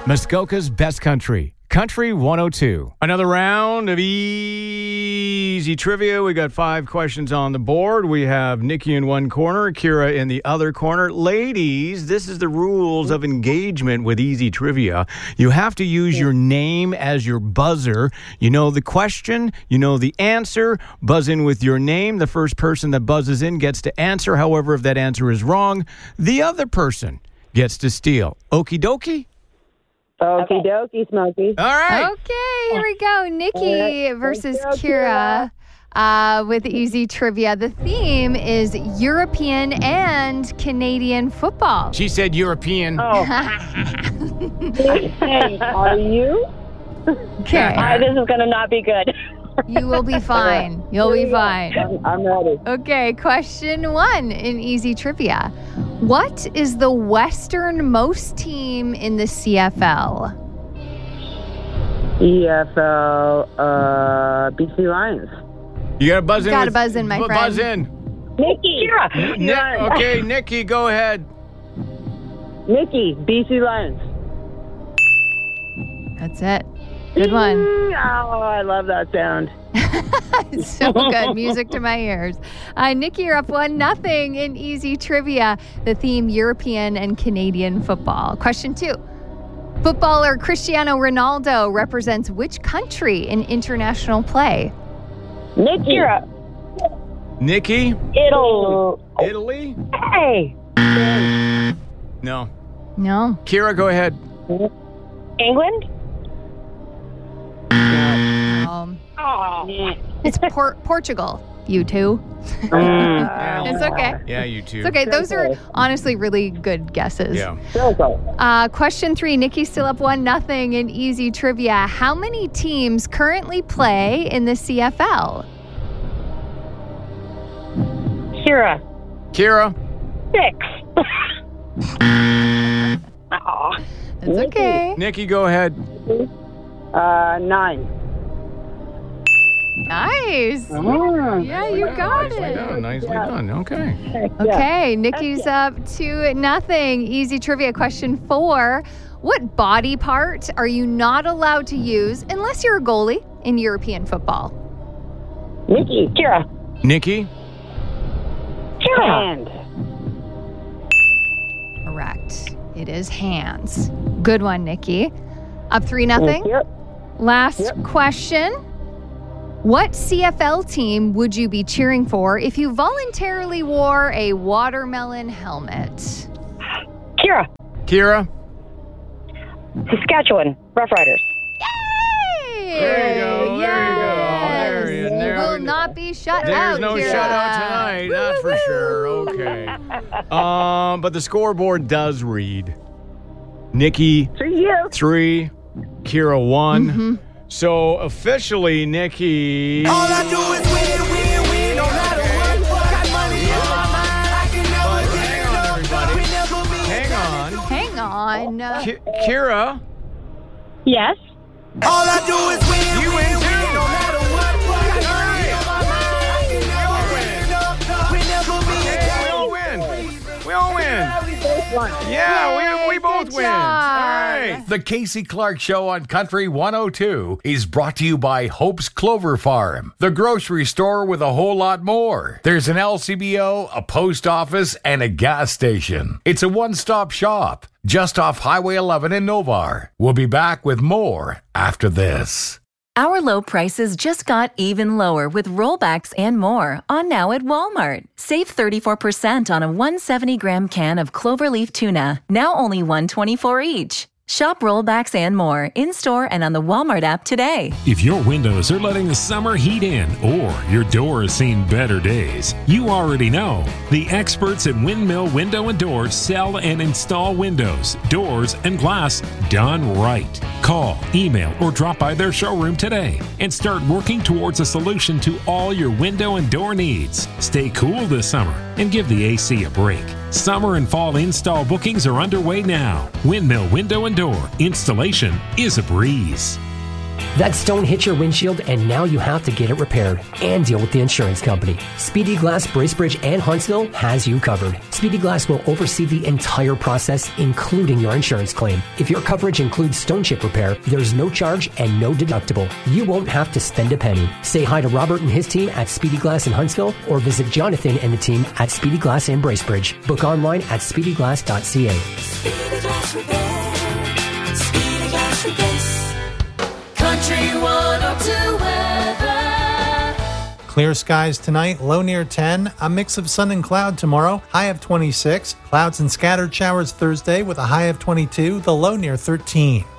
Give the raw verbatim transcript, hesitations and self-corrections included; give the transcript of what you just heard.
Muskoka's Best Country. Country one oh two. Another round of easy trivia. We got five questions on the board. We have Nikki in one corner, Kira in the other corner. Ladies, this is the rules of engagement with easy trivia. You have to use your name as your buzzer. You know the question, you know the answer. Buzz in with your name. The first person that buzzes in gets to answer. However, if that answer is wrong, the other person gets to steal. Okie dokie? Okie dokie, Smokey. All right. Okay, here we go. Nikki versus Kira uh, with easy trivia. The theme is European and Canadian football. She said European. Oh. Hey, are you? Okay. Uh, this is going to not be good. You will be fine. You'll be fine. I'm, I'm ready. Okay, question one in easy trivia. What is the westernmost team in the C F L? E F L, uh, B C Lions. You got to buzz in. Gotta with, buzz in, my bu- friend. Buzz in. Nikki. Kira. Ni- okay, Nikki, go ahead. Nikki, B C Lions. That's it. Good one. Oh, I love that sound. So good. Music to my ears. Uh, Nikki, you're up one nothing in easy trivia. The theme European and Canadian football. Question two. Footballer Cristiano Ronaldo represents which country in international play? Nikki. Kira. Nikki? Italy. Italy? Hey. No. No. Kira, go ahead. England? Um, Oh. it's Por- Portugal. You two. Mm. It's okay. Yeah, you too. It's okay. Those are honestly really good guesses. Yeah. Uh, question three. Nikki's still up one nothing in easy trivia. How many teams currently play in the C F L? Kira. Kira? Six. Oh. It's okay. Nikki, go ahead. Uh, nine. Nice. Mm. Yeah, you got Nicely it. done. Nicely done. Okay. Okay, Nikki's up two nothing. Easy trivia. Question four. What body part are you not allowed to use unless you're a goalie in European football? Nikki. Kira. Nikki? Kira. Hand. Correct. It is hands. Good one, Nikki. Up three nothing. Yep. Last Yep. question. What C F L team would you be cheering for if you voluntarily wore a watermelon helmet? Kira. Kira? Saskatchewan. Rough Riders. Yay! There you go, there you go, Yes. there you- there will we- not be shut There's out. no Kira. shutout tonight, that's for sure. Okay. Um, but the scoreboard does read Nikki For you. three, Kira one. Mm-hmm. So officially, Nikki. All I do is win, win, win, no matter what. Got money in my mind, I can never But give hang it on, up. everybody. We never be Hang on. Hang on. Ki- Kira, Yes. All I do is win, You win, win win, too. no matter what. Got money in my mind, I can never give it up. We never be hey, we all win. We all win. Yeah, we, we both Good win. All job. right. The Casey Clark Show on Country one oh two is brought to you by Hope's Clover Farm, the grocery store with a whole lot more. There's an L C B O, a post office, and a gas station. It's a one-stop shop just off Highway eleven in Novar. We'll be back with more after this. Our low prices just got even lower with rollbacks and more on now at Walmart. Save thirty-four percent on a one hundred seventy gram can of Cloverleaf tuna, now only one dollar and twenty-four cents each. Shop rollbacks and more in-store and on the Walmart app today. If your windows are letting the summer heat in or your door has seen better days, you already know. The experts at Windmill Window and Door sell and install windows, doors, and glass done right. Call, email, or drop by their showroom today and start working towards a solution to all your window and door needs. Stay cool this summer and give the A C a break. Summer and fall install bookings are underway now. Windmill Window and Door. Installation is a breeze. That stone hit your windshield and now you have to get it repaired and deal with the insurance company. Speedy Glass Bracebridge and Huntsville has you covered. Speedy Glass will oversee the entire process, including your insurance claim. If your coverage includes stone chip repair, there's no charge and no deductible. You won't have to spend a penny. Say hi to Robert and his team at Speedy Glass in Huntsville or visit Jonathan and the team at Speedy Glass in Bracebridge. Book online at speedy glass dot c a. Speedy Glass Repair. Speedy Glass Repairs. Country one oh two weather. Clear skies tonight, low near ten. A mix of sun and cloud tomorrow, high of twenty-six. Clouds and scattered showers Thursday with a high of twenty-two, the low near thirteen.